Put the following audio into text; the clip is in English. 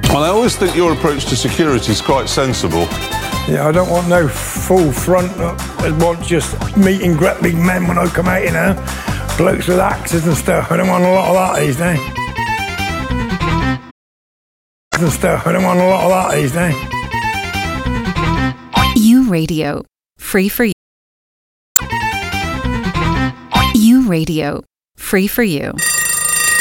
Well, I always think your approach to security is quite sensible. Yeah, I don't want no full front. I want just meet and greet big men when I come out, you know. Blokes with axes and stuff. I don't want a lot of that these days. I don't want a lot of that these days. U Radio. Free for you. U Radio. Free for you.